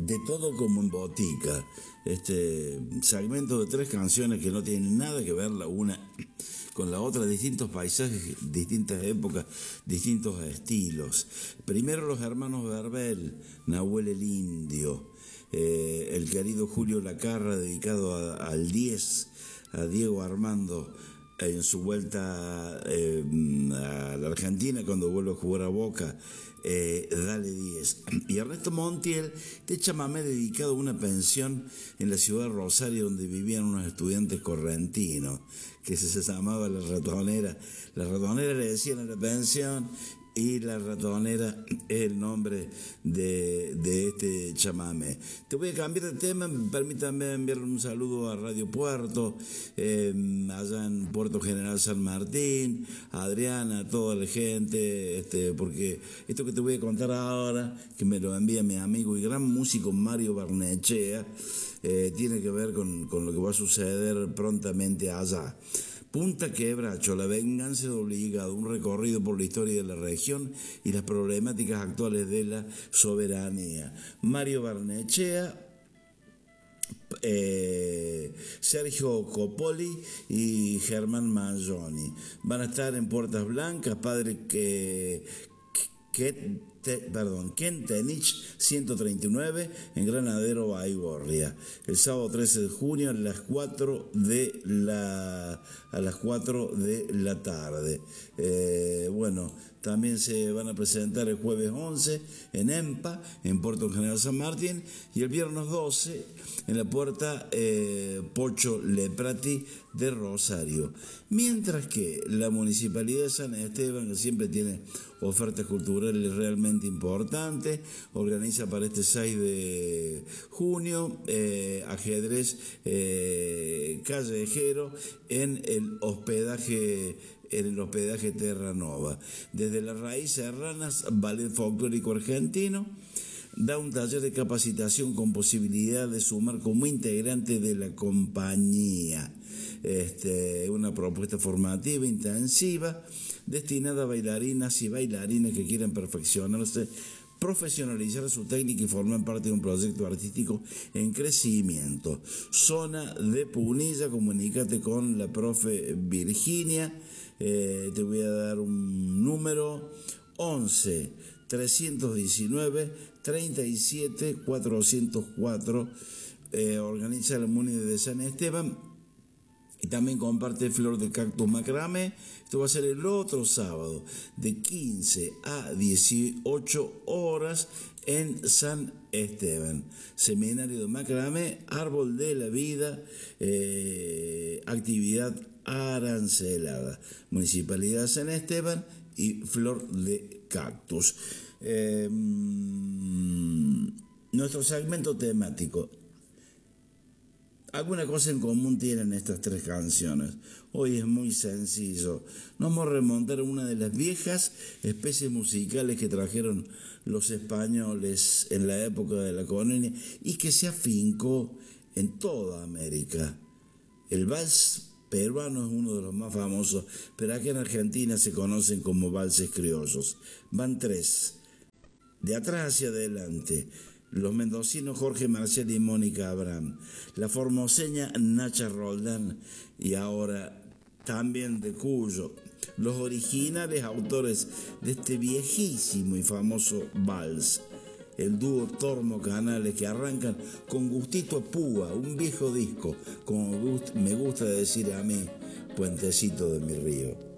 De todo como en botica. Segmento de 3 canciones que no tienen nada que ver la una con la otra, distintos paisajes, distintas épocas, distintos estilos. Primero los hermanos Verbel, Nahuel el Indio, el querido Julio Lacarra, dedicado al 10, a Diego Armando, en su vuelta a la Argentina, cuando vuelve a jugar a Boca, dale 10. Y Ernesto Montiel, este chamamé dedicado a una pensión en la ciudad de Rosario, donde vivían unos estudiantes correntinos, que se llamaba La Ratonera. La Ratonera le decían a la pensión, y La Ratonera es el nombre de este chamamé. Te voy a cambiar de tema, permítame enviar un saludo a Radio Puerto, allá en Puerto General San Martín, a Adriana, a toda la gente, porque esto que te voy a contar ahora, que me lo envía mi amigo y gran músico Mario Barnechea, tiene que ver con lo que va a suceder prontamente allá. Punta Quebracho, la venganza de obligado, un recorrido por la historia de la región y las problemáticas actuales de la soberanía. Mario Barnechea, Sergio Copoli y Germán Mangioni. Van a estar en Puertas Blancas, padre Kentenich 139 en Granadero Baigorria, el sábado 13 de junio a las 4 de la tarde. También se van a presentar el jueves 11 en EMPA, en Puerto General San Martín, y el viernes 12 en la puerta Pocho Leprati de Rosario. Mientras que la Municipalidad de San Esteban, que siempre tiene ofertas culturales realmente importantes, organiza para este 6 de junio ajedrez callejero en el hospedaje Terranova. Desde la raíz serranas, Ballet Folclórico Argentino da un taller de capacitación con posibilidad de sumar como integrante de la compañía. Una propuesta formativa intensiva destinada a bailarinas y bailarines que quieran perfeccionarse, profesionalizar su técnica y formar parte de un proyecto artístico en crecimiento. Zona de Punilla, comunícate con la profe Virginia. Te voy a dar un número: 11 319 37 404. Organiza la Muni de San Esteban y también comparte Flor de Cactus Macramé. Esto va a ser el otro sábado de 15 a 18 horas en San Esteban. Seminario de Macramé, Árbol de la Vida, actividad arancelada. Municipalidad de San Esteban y Flor de Cactus. Nuestro segmento temático. Alguna cosa en común tienen estas 3 canciones. Hoy es muy sencillo. Nos vamos a remontar a una de las viejas especies musicales que trajeron los españoles en la época de la colonia y que se afincó en toda América. El vals peruano es uno de los más famosos, pero aquí en Argentina se conocen como valses criollos. Van 3, de atrás hacia adelante. Los mendocinos Jorge Marcial y Mónica Abraham, la formoseña Nacha Roldán y ahora también de Cuyo, los originales autores de este viejísimo y famoso vals, el dúo Tormo Canales, que arrancan con gustito a púa, un viejo disco, como me gusta decir a mí, Puentecito de mi río.